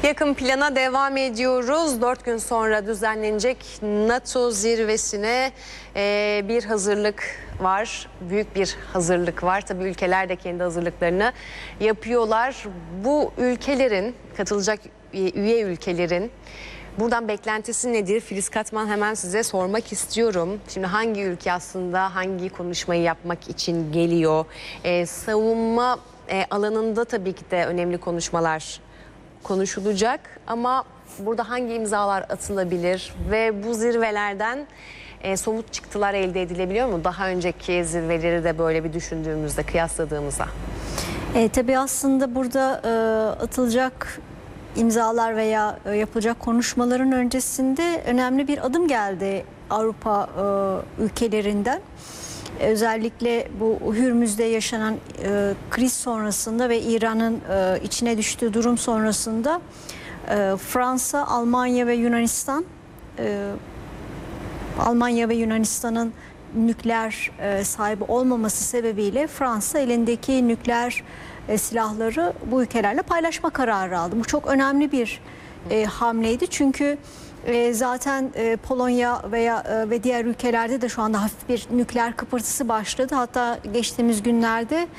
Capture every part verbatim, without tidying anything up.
Yakın plana devam ediyoruz. Dört gün sonra düzenlenecek NATO zirvesine e, bir hazırlık var. Büyük bir hazırlık var. Tabii ülkeler de kendi hazırlıklarını yapıyorlar. Bu ülkelerin, katılacak üye ülkelerin buradan beklentisi nedir? Filiz Katman, hemen size sormak istiyorum. Şimdi hangi ülke aslında hangi konuşmayı yapmak için geliyor? E, savunma e, alanında tabii ki de önemli konuşmalar konuşulacak ama burada hangi imzalar atılabilir ve bu zirvelerden e, somut çıktılar elde edilebiliyor mu? Daha önceki zirveleri de böyle bir düşündüğümüzde, kıyasladığımızda. E, tabii aslında burada e, atılacak imzalar veya e, yapılacak konuşmaların öncesinde önemli bir adım geldi Avrupa e, ülkelerinden. Özellikle bu Hürmüz'de yaşanan e, kriz sonrasında ve İran'ın e, içine düştüğü durum sonrasında e, Fransa, Almanya ve Yunanistan, e, Almanya ve Yunanistan'ın nükleer e, sahibi olmaması sebebiyle Fransa elindeki nükleer e, silahları bu ülkelerle paylaşma kararı aldı. Bu çok önemli bir e, hamleydi çünkü E, zaten e, Polonya veya e, ve diğer ülkelerde de şu anda hafif bir nükleer kıpırtısı başladı. Hatta geçtiğimiz günlerde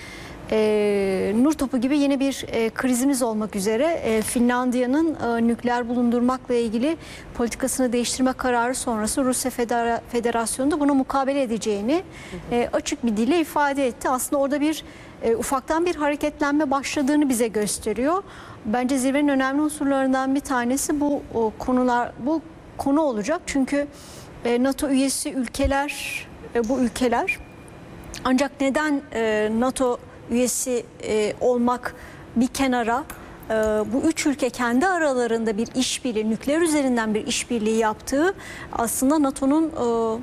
e, nur topu gibi yeni bir e, krizimiz olmak üzere. E, Finlandiya'nın e, nükleer bulundurmakla ilgili politikasını değiştirme kararı sonrası Rusya Federa Federasyonu da buna mukabele edeceğini e, açık bir dille ifade etti. Aslında orada bir e, ufaktan bir hareketlenme başladığını bize gösteriyor. Bence zirvenin önemli unsurlarından bir tanesi bu o, konular, bu konu olacak. Çünkü e, NATO üyesi ülkeler, e, bu ülkeler ancak neden e, NATO üyesi e, olmak bir kenara, e, bu üç ülke kendi aralarında bir işbirliği, nükleer üzerinden bir işbirliği yaptığı aslında NATO'nun e,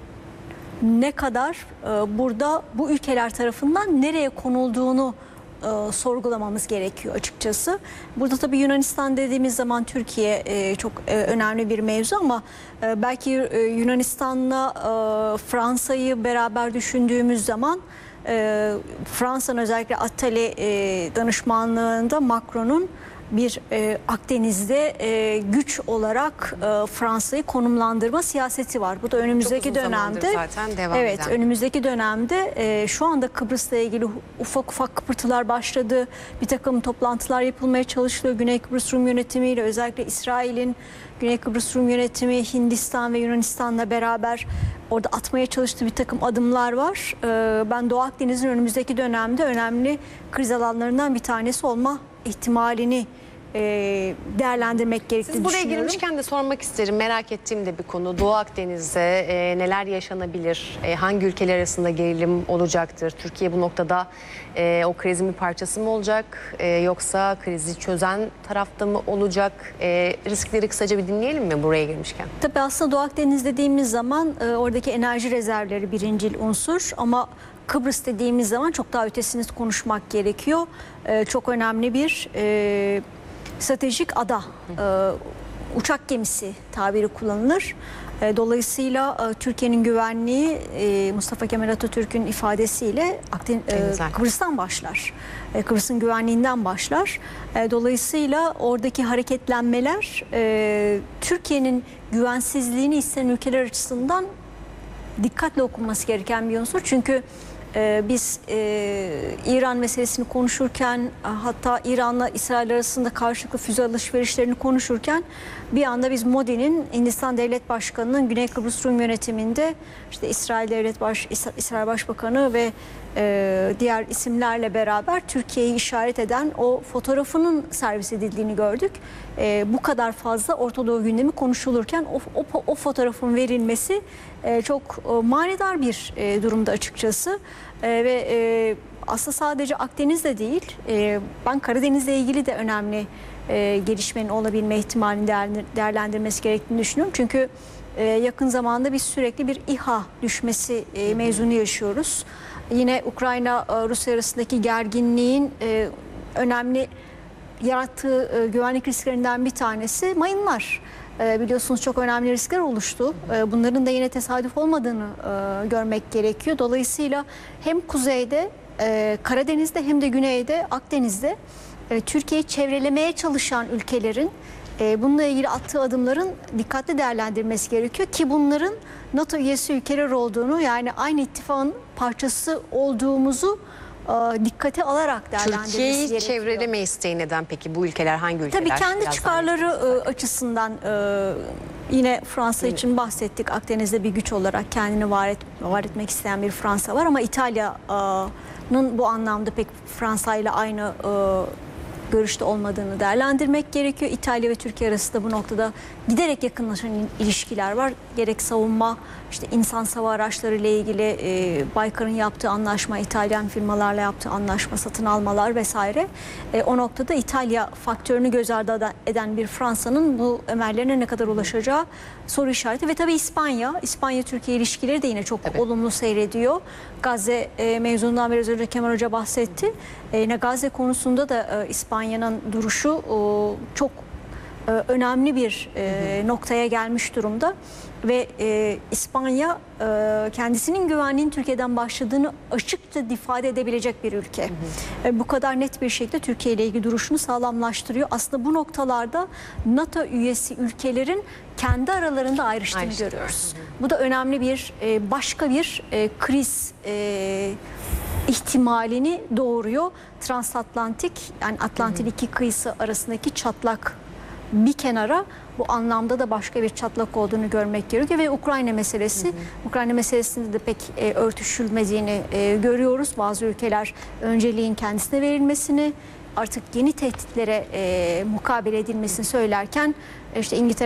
ne kadar e, burada bu ülkeler tarafından nereye konulduğunu E, sorgulamamız gerekiyor açıkçası. Burada tabii Yunanistan dediğimiz zaman Türkiye e, çok e, önemli bir mevzu ama e, belki e, Yunanistan'la e, Fransa'yı beraber düşündüğümüz zaman e, Fransa'nın özellikle Attali e, danışmanlığında Macron'un bir e, Akdeniz'de e, güç olarak e, Fransa'yı konumlandırma siyaseti var. Bu da önümüzdeki dönemde zaten devam evet eden. önümüzdeki dönemde e, şu anda Kıbrıs'la ilgili ufak ufak kıpırtılar başladı. Bir takım toplantılar yapılmaya çalışılıyor. Güney Kıbrıs Rum yönetimiyle, özellikle İsrail'in Güney Kıbrıs Rum yönetimi Hindistan ve Yunanistan'la beraber orada atmaya çalıştığı bir takım adımlar var. E, ben Doğu Akdeniz'in önümüzdeki dönemde önemli kriz alanlarından bir tanesi olma ihtimalini e, değerlendirmek gerektiğini Siz buraya düşünüyorum. girmişken de sormak isterim. Merak ettiğim de bir konu. Doğu Akdeniz'de e, neler yaşanabilir? E, hangi ülkeler arasında gerilim olacaktır? Türkiye bu noktada e, o krizin bir parçası mı olacak? E, yoksa krizi çözen tarafta mı olacak? E, riskleri kısaca bir dinleyelim mi buraya girmişken? Tabii aslında Doğu Akdeniz dediğimiz zaman e, oradaki enerji rezervleri birincil unsur ama Kıbrıs dediğimiz zaman çok daha ötesini konuşmak gerekiyor. E, çok önemli bir e, stratejik ada, e, uçak gemisi tabiri kullanılır. E, dolayısıyla e, Türkiye'nin güvenliği e, Mustafa Kemal Atatürk'ün ifadesiyle Akden, e, Kıbrıs'tan başlar. E, Kıbrıs'ın güvenliğinden başlar. E, dolayısıyla oradaki hareketlenmeler e, Türkiye'nin güvensizliğini isteyen ülkeler açısından dikkatle okunması gereken bir unsur. Çünkü e, biz e, İran meselesini konuşurken, hatta İran'la İsrail arasında karşılıklı füze alışverişlerini konuşurken bir anda biz Modi'nin, Hindistan Devlet Başkanı'nın Güney Kıbrıs Rum yönetiminde işte İsrail Devlet Baş, İsrail Başbakanı ve e, diğer isimlerle beraber Türkiye'yi işaret eden o fotoğrafının servis edildiğini gördük. E, bu kadar fazla Orta Doğu gündemi konuşulurken o, o, o fotoğrafın verilmesi e, çok e, manidar bir e, durumda açıkçası. E, ve e, aslında sadece Akdeniz'de değil, e, ben Karadeniz'le ilgili de önemli e, gelişmenin olabilme ihtimalini değerlendirmesi gerektiğini düşünüyorum. Çünkü e, yakın zamanda biz sürekli bir İHA düşmesi e, mevzunu yaşıyoruz. Yine Ukrayna-Rusya arasındaki gerginliğin e, önemli yarattığı e, güvenlik risklerinden bir tanesi mayınlar. E, biliyorsunuz çok önemli riskler oluştu. E, bunların da yine tesadüf olmadığını e, görmek gerekiyor. Dolayısıyla hem kuzeyde, e, Karadeniz'de hem de güneyde, Akdeniz'de e, Türkiye'yi çevrelemeye çalışan ülkelerin E, bununla ilgili attığı adımların dikkatli değerlendirmesi gerekiyor ki bunların NATO üyesi ülkeler olduğunu, yani aynı ittifakın parçası olduğumuzu e, dikkate alarak değerlendirmesi Türkiye'yi gerekiyor. çevreleme isteği neden peki? Bu ülkeler hangi ülkeler? Tabii kendi Biraz çıkarları e, açısından e, yine Fransa için bahsettik. Akdeniz'de bir güç olarak kendini var, et, var etmek isteyen bir Fransa var ama İtalya'nın bu anlamda pek Fransa ile aynı e, görüşte olmadığını değerlendirmek gerekiyor. İtalya ve Türkiye arasında bu noktada giderek yakınlaşan ilişkiler var. Gerek savunma, işte insan hava araçları ile ilgili e, Baykar'ın yaptığı anlaşma, İtalyan firmalarla yaptığı anlaşma, satın almalar vesaire. E, o noktada İtalya faktörünü göz ardı eden bir Fransa'nın bu emellerine ne kadar ulaşacağı soru işareti. Ve tabii İspanya, İspanya-Türkiye ilişkileri de yine çok Tabii. olumlu seyrediyor. Gazze e, mevzundan biraz önce Kemal Hoca bahsetti. E, yine Gazze konusunda da e, İspanya'nın duruşu e, çok e, önemli bir e, noktaya gelmiş durumda. Ve e, İspanya e, kendisinin güvenliğin Türkiye'den başladığını açıkça ifade edebilecek bir ülke. Hı hı. E, bu kadar net bir şekilde Türkiye ile ilgili duruşunu sağlamlaştırıyor. Aslında bu noktalarda NATO üyesi ülkelerin kendi aralarında ayrıştığını Ayrıştı. görüyoruz. Hı hı. Bu da önemli bir e, başka bir e, kriz e, ihtimalini doğuruyor. Transatlantik, yani Atlantik iki kıyısı arasındaki çatlak bir kenara, bu anlamda da başka bir çatlak olduğunu görmek gerekiyor. Ve Ukrayna meselesi, hı hı. Ukrayna meselesinde de pek e, örtüşülmediğini e, görüyoruz. Bazı ülkeler önceliğin kendisine verilmesini, artık yeni tehditlere e, mukabele edilmesini söylerken, işte İngiltere